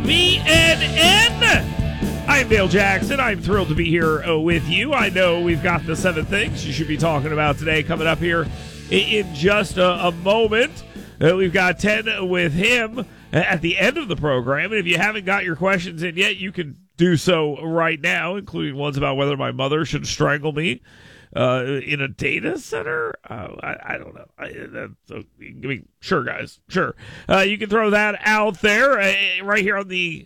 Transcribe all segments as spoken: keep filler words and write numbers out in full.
V N N. I'm Dale Jackson. I'm thrilled to be here uh, with you. I know we've got the seven things you should be talking about today coming up here in, in just a, a moment. Uh, we've got ten with him at the end of the program. And if you haven't got your questions in yet, you can do so right now, including ones about whether my mother should strangle me uh, in a data center. Uh, I, I don't know. I, uh, I mean, sure, guys. Sure. Uh, you can throw that out there uh, right here on the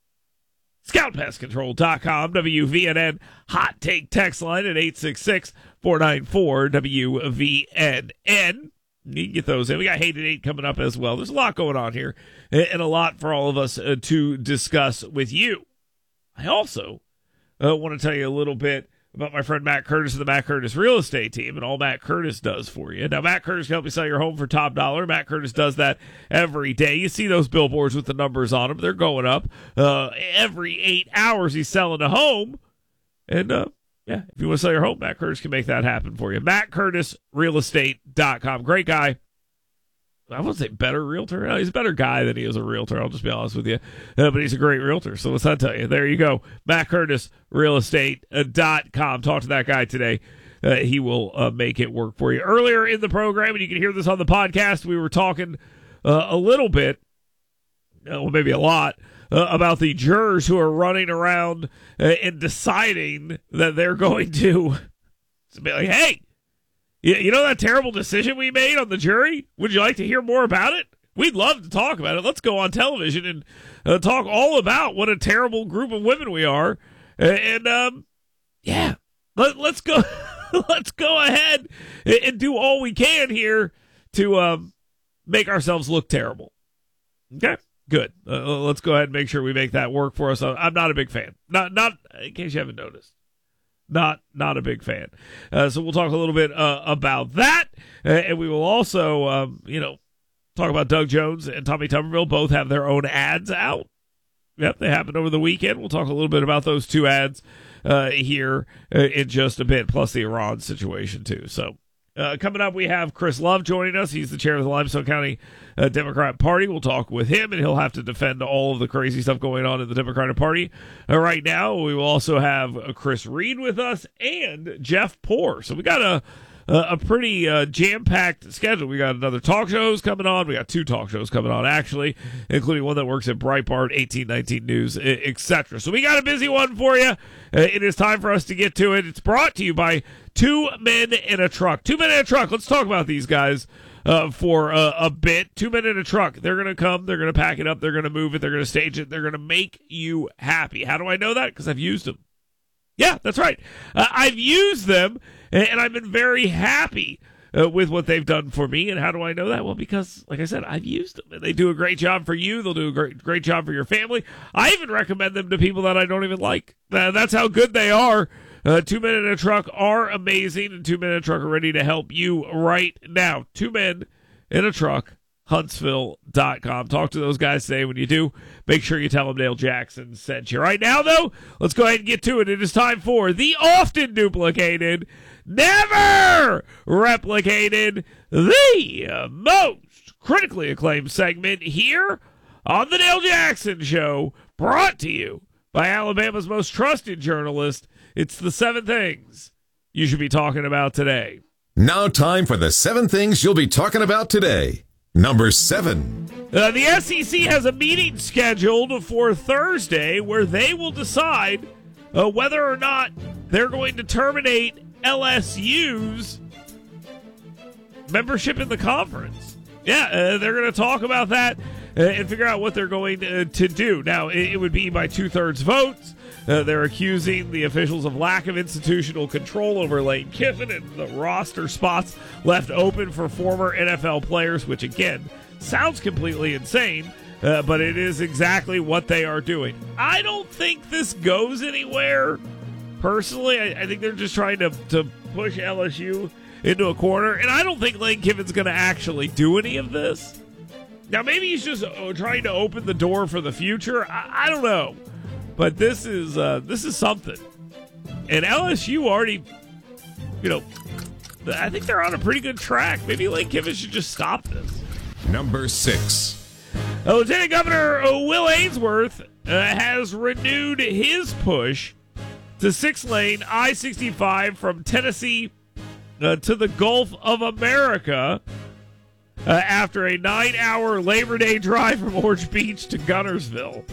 scout pest control dot com W V N N hot take text line at eight six six, four nine four, W V N N. You can get those in. We got Hated Eight coming up as well. There's a lot going on here and a lot for all of us uh, to discuss with you. I also uh, want to tell you a little bit about my friend Matt Curtis and the Matt Curtis Real Estate Team and all Matt Curtis does for you. Now, Matt Curtis can help you sell your home for top dollar. Matt Curtis does that every day. You see those billboards with the numbers on them. They're going up. Uh, every eight hours he's selling a home. And, uh, yeah, if you want to sell your home, Matt Curtis can make that happen for you. Matt Curtis Real Estate dot com. Great guy. I wouldn't say better realtor. No, he's a better guy than he is a realtor. I'll just be honest with you. Uh, but he's a great realtor. So what's that tell you? There you go. Matt Curtis Real Estate dot com. Talk to that guy today. Uh, he will uh, make it work for you. Earlier in the program, and you can hear this on the podcast, we were talking uh, a little bit, uh, well, maybe a lot, uh, about the jurors who are running around uh, and deciding that they're going to, to be like, hey, you know that terrible decision we made on the jury? Would you like to hear more about it? We'd love to talk about it. Let's go on television and uh, talk all about what a terrible group of women we are. And, um, yeah, let, let's go. Let's go ahead and, and do all we can here to um, make ourselves look terrible. Okay, good. Uh, let's go ahead and make sure we make that work for us. I'm not a big fan. Not, not in case you haven't noticed. Not not a big fan. Uh, so we'll talk a little bit uh, about that. Uh, and we will also, um, you know, talk about Doug Jones and Tommy Tuberville. Both have their own ads out. Yep, they happened over the weekend. We'll talk a little bit about those two ads uh, here uh, in just a bit, plus the Iran situation, too. So uh, coming up, we have Chris Love joining us. He's the chair of the Limestone County uh, Democrat Party. We'll talk with him, and he'll have to defend all of the crazy stuff going on in the Democratic Party. Uh, right now, we will also have uh, Chris Reed with us and Jeff Poor. So we got a a, a pretty uh, jam-packed schedule. We got another talk shows coming on. We got two talk shows coming on, actually, including one that works at Breitbart, eighteen nineteen News, et cetera. So we got a busy one for you. Uh, it is time for us to get to it. It's brought to you by Two Men in a Truck. Two Men in a Truck. Let's talk about these guys uh, for uh, a bit. Two Men in a Truck. They're going to come. They're going to pack it up. They're going to move it. They're going to stage it. They're going to make you happy. How do I know that? Because I've used them. Yeah, that's right. Uh, I've used them, and I've been very happy uh, with what they've done for me. And how do I know that? Well, because, like I said, I've used them. And they do a great job for you. They'll do a great, great job for your family. I even recommend them to people that I don't even like. Uh, that's how good they are. Uh, Two Men in a Truck are amazing, and Two Men in a Truck are ready to help you right now. Two Men in a Truck, Huntsville dot com. Talk to those guys today. When you do, make sure you tell them Dale Jackson sent you. Right now, though, let's go ahead and get to it. It is time for the often duplicated, never replicated, the most critically acclaimed segment here on the Dale Jackson Show, brought to you by Alabama's most trusted journalist. It's the seven things you should be talking about today. Now time for the seven things you'll be talking about today. Number seven. Uh, the S E C has a meeting scheduled for Thursday where they will decide uh, whether or not they're going to terminate L S U's membership in the conference. Yeah, uh, they're going to talk about that uh, and figure out what they're going to, to do. Now, it, it would be by two-thirds votes. Uh, they're accusing the officials of lack of institutional control over Lane Kiffin and the roster spots left open for former N F L players, which, again, sounds completely insane, uh, but it is exactly what they are doing. I don't think this goes anywhere. Personally, I, I think they're just trying to, to push L S U into a corner, and I don't think Lane Kiffin's going to actually do any of this. Now, maybe he's just uh, trying to open the door for the future. I, I don't know. But this is uh, this is something. And L S U already, you know, I think they're on a pretty good track. Maybe Lane Kiffin should just stop this. Number six. Uh, Lieutenant Governor uh, Will Ainsworth uh, has renewed his push to six-lane I sixty-five from Tennessee uh, to the Gulf of America uh, after a nine-hour Labor Day drive from Orange Beach to Guntersville.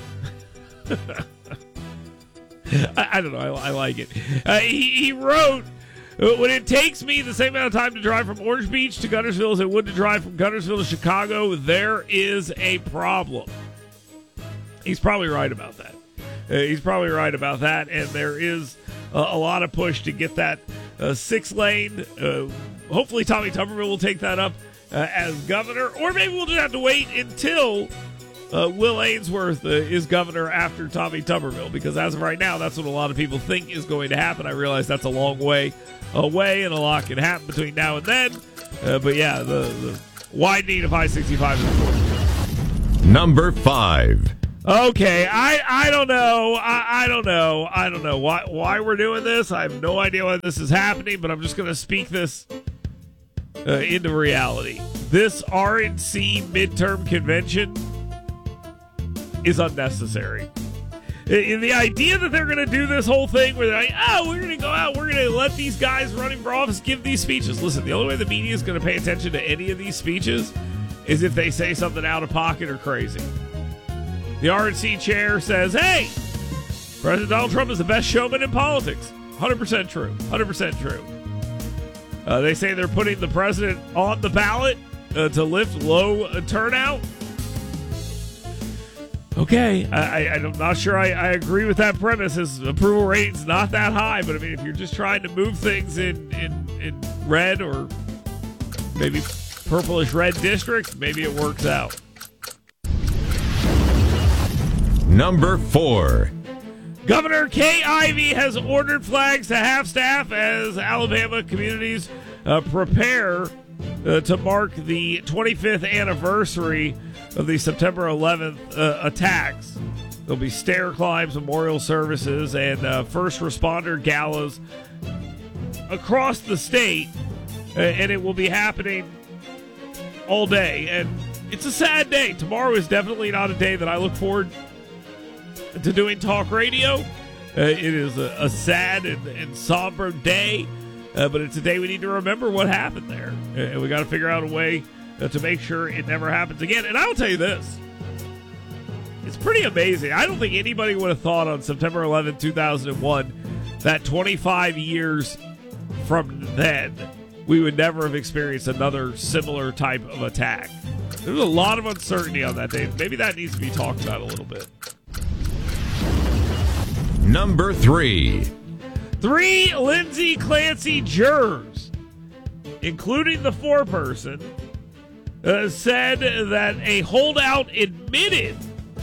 I, I don't know. I, I like it. Uh, he, he wrote, when it takes me the same amount of time to drive from Orange Beach to Guntersville as it would to drive from Guntersville to Chicago, there is a problem. He's probably right about that. Uh, he's probably right about that, and there is a, a lot of push to get that uh, six-lane. Uh, hopefully Tommy Tuberville will take that up uh, as governor, or maybe we'll just have to wait until uh, Will Ainsworth uh, is governor after Tommy Tuberville, because as of right now, that's what a lot of people think is going to happen. I realize that's a long way away, and a lot can happen between now and then. Uh, but yeah, the, the widening of I sixty-five is important. Number five. Okay, I, I don't know. I, I don't know. I don't know why why we're doing this. I have no idea why this is happening, but I'm just going to speak this uh, into reality. This R N C midterm convention is unnecessary. I, the idea that they're going to do this whole thing where they're like, oh, we're going to go out, we're going to let these guys running for office give these speeches. Listen, the only way the media is going to pay attention to any of these speeches is if they say something out of pocket or crazy. The R N C chair says, hey, President Donald Trump is the best showman in politics. one hundred percent true. one hundred percent true. Uh, they say they're putting the president on the ballot uh, to lift low uh, turnout. Okay, I, I, I'm not sure I, I agree with that premise. His approval rating's not that high, but I mean, if you're just trying to move things in, in, in red or maybe purplish red districts, maybe it works out. Number four. Governor Kay Ivey has ordered flags to half staff as Alabama communities uh, prepare uh, to mark the twenty-fifth anniversary of the September eleventh uh, attacks. There'll be stair climbs, memorial services, and uh, first responder galas across the state, uh, and it will be happening all day. And it's a sad day. Tomorrow is definitely not a day that I look forward to doing talk radio. Uh, it is a, a sad and, and somber day, uh, but it's a day we need to remember what happened there. And uh, we got to figure out a way uh, to make sure it never happens again. And I'll tell you this, it's pretty amazing. I don't think anybody would have thought on September eleventh, two thousand one, that twenty-five years from then, we would never have experienced another similar type of attack. There was a lot of uncertainty on that day. Maybe that needs to be talked about a little bit. Number three. Three Lindsay Clancy jurors, including the foreperson, uh, said that a holdout admitted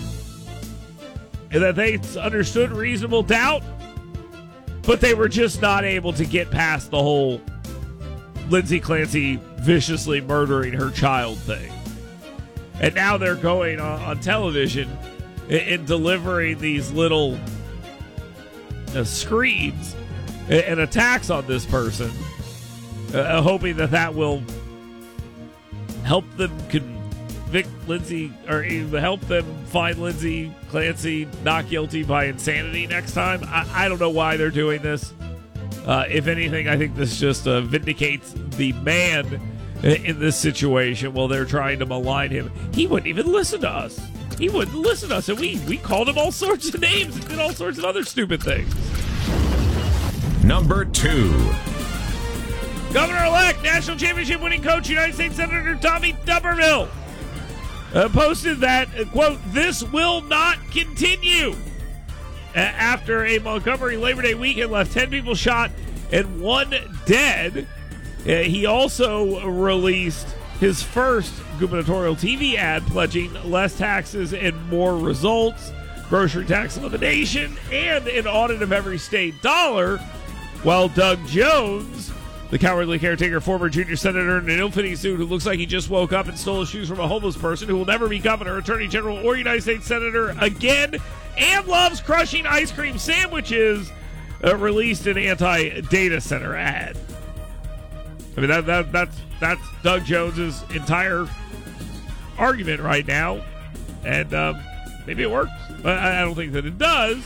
that they understood reasonable doubt, but they were just not able to get past the whole Lindsay Clancy viciously murdering her child thing. And now they're going on, on television and, and delivering these little Uh, screeds and attacks on this person, uh, hoping that that will help them convict Lindsay, or help them find Lindsay Clancy not guilty by insanity next time. I, I don't know why they're doing this. Uh, if anything, I think this just uh, vindicates the man in this situation while they're trying to malign him. He wouldn't even listen to us. He wouldn't listen to us, and we, we called him all sorts of names and did all sorts of other stupid things. Number two. Governor-elect, national championship winning coach, United States Senator Tommy Tuberville uh, posted that, uh, quote, this will not continue uh, after a Montgomery Labor Day weekend left ten people shot and one dead. Uh, he also released his first gubernatorial T V ad pledging less taxes and more results, grocery tax elimination, and an audit of every state dollar, while Doug Jones, the cowardly caretaker, former junior senator in an ill-fitting suit who looks like he just woke up and stole his shoes from a homeless person who will never be governor, attorney general, or United States senator again, and loves crushing ice cream sandwiches, uh, released an anti-data center ad. I mean, that, that that's that's Doug Jones's entire argument right now. And um, maybe it works. But I don't think that it does.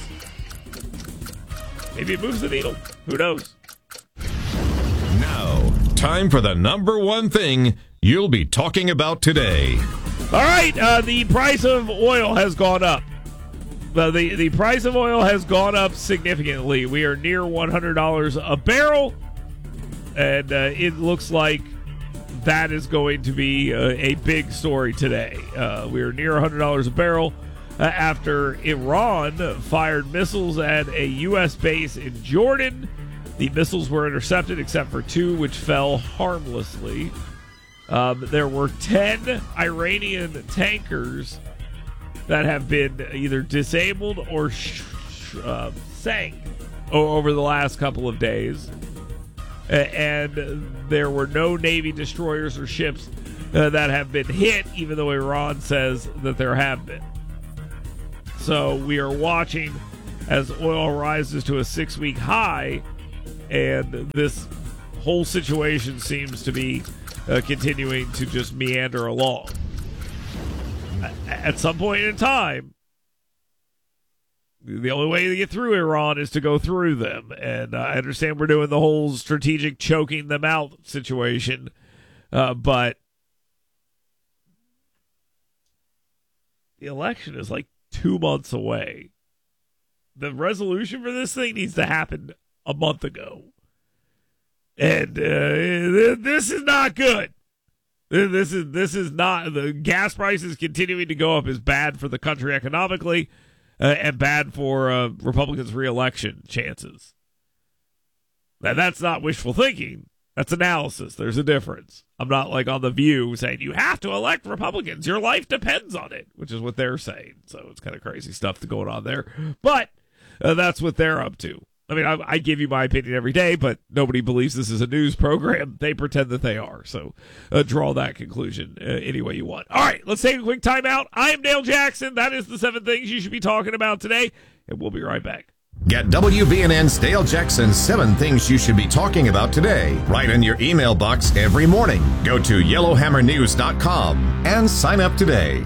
Maybe it moves the needle. Who knows? Now, time for the number one thing you'll be talking about today. All right, uh, the price of oil has gone up. Uh, the, the price of oil has gone up significantly. We are near one hundred dollars a barrel, and uh, it looks like that is going to be uh, a big story today. Uh, we are near one hundred dollars a barrel uh, after Iran fired missiles at a U S base in Jordan. The missiles were intercepted except for two, which fell harmlessly. Um, there were ten Iranian tankers that have been either disabled or sh- sh- uh, sank o- over the last couple of days. A- and there were no Navy destroyers or ships uh, that have been hit, even though Iran says that there have been. So we are watching as oil rises to a six-week high, and this whole situation seems to be uh, continuing to just meander along. At some point in time, the only way to get through Iran is to go through them. And uh, I understand we're doing the whole strategic choking them out situation, uh, but the election is like two months away. The resolution for this thing needs to happen a month ago. And uh, this is not good. This is this is not, the gas prices continuing to go up is bad for the country economically uh, and bad for uh, Republicans' reelection chances. Now, that's not wishful thinking. That's analysis. There's a difference. I'm not like on The View saying you have to elect Republicans. Your life depends on it, which is what they're saying. So it's kind of crazy stuff going on there. But uh, that's what they're up to. I mean, I, I give you my opinion every day, but nobody believes this is a news program. They pretend that they are. So uh, draw that conclusion uh, any way you want. All right, let's take a quick time out. I am Dale Jackson. That is the seven things you should be talking about today, and we'll be right back. Get W B N N's Dale Jackson's seven things you should be talking about today right in your email box every morning. Go to yellow hammer news dot com and sign up today.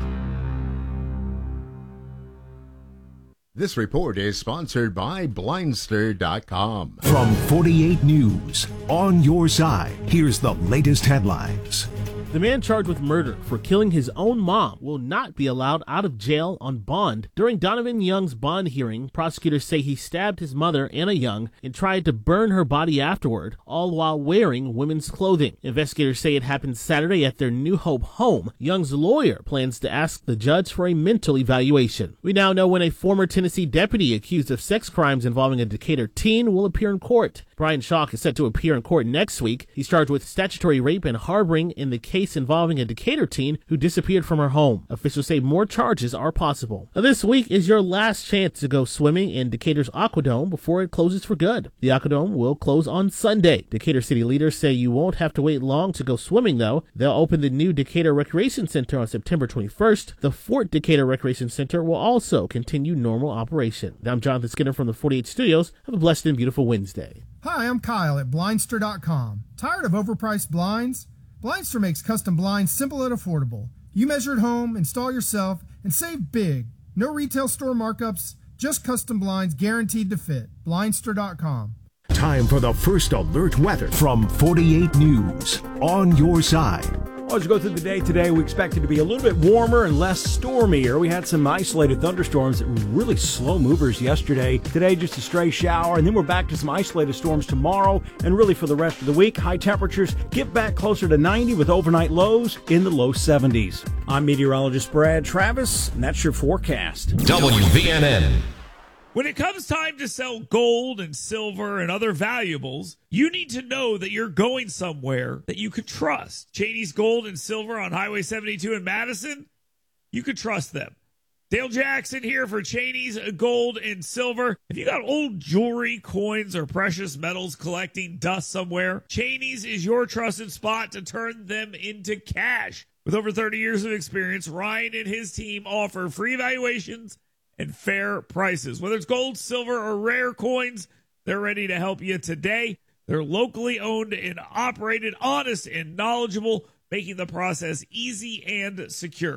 This report is sponsored by Blindster dot com. From forty-eight News, on your side, here's the latest headlines. The man charged with murder for killing his own mom will not be allowed out of jail on bond. During Donovan Young's bond hearing, prosecutors say he stabbed his mother, Anna Young, and tried to burn her body afterward, all while wearing women's clothing. Investigators say it happened Saturday at their New Hope home. Young's lawyer plans to ask the judge for a mental evaluation. We now know when a former Tennessee deputy accused of sex crimes involving a Decatur teen will appear in court. Brian Schalk is set to appear in court next week. He's charged with statutory rape and harboring in the case involving a Decatur teen who disappeared from her home. Officials say more charges are possible. Now, this week is your last chance to go swimming in Decatur's Aquadome before it closes for good. The Aquadome will close on Sunday. Decatur city leaders say you won't have to wait long to go swimming, though. They'll open the new Decatur Recreation Center on September twenty-first. The Fort Decatur Recreation Center will also continue normal operation. Now, I'm Jonathan Skinner from the forty-eight Studios. Have a blessed and beautiful Wednesday. Hi, I'm Kyle at Blindster dot com. Tired of overpriced blinds? Blindster makes custom blinds simple and affordable. You measure at home, install yourself, and save big. No retail store markups, just custom blinds guaranteed to fit. Blindster dot com. Time for the first alert weather from forty-eight News, on your side. Well, as we go through the day today, we expect it to be a little bit warmer and less stormier. We had some isolated thunderstorms that were really slow movers yesterday. Today, just a stray shower, and then we're back to some isolated storms tomorrow. And really for the rest of the week, high temperatures get back closer to ninety with overnight lows in the low seventies. I'm meteorologist Brad Travis, and that's your forecast. W B N N. When it comes time to sell gold and silver and other valuables, you need to know that you're going somewhere that you could trust. Cheney's Gold and Silver on Highway seventy-two in Madison, you could trust them. Dale Jackson here for Cheney's Gold and Silver. If you got old jewelry, coins, or precious metals collecting dust somewhere, Cheney's is your trusted spot to turn them into cash. With over thirty years of experience, Ryan and his team offer free evaluations and fair prices. Whether it's gold, silver, or rare coins, they're ready to help you today. They're locally owned and operated, honest and knowledgeable, making the process easy and secure.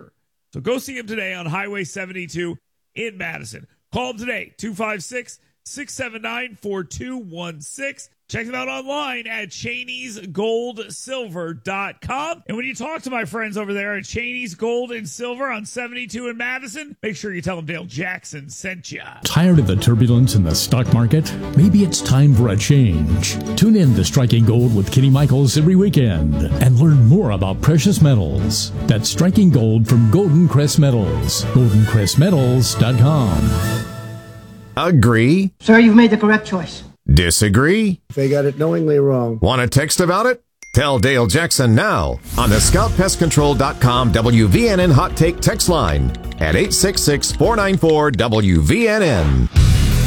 So go see him today on Highway seventy-two in Madison. Call him today, two five six, six seven nine, four two one six. Check them out online at Cheney's Gold Silver dot com. And when you talk to my friends over there at Cheney's Gold and Silver on seventy-two in Madison, make sure you tell them Dale Jackson sent you. Tired of the turbulence in the stock market? Maybe it's time for a change. Tune in to Striking Gold with Kenny Michaels every weekend and learn more about precious metals. That's Striking Gold from Golden Crest Metals. golden crest metals dot com. Agree? Sir, you've made the correct choice. Disagree? They got it knowingly wrong. Want to text about it? Tell Dale Jackson now on the scout pest control dot com W V N N Hot Take text line at eight six six, four nine four, W V N N.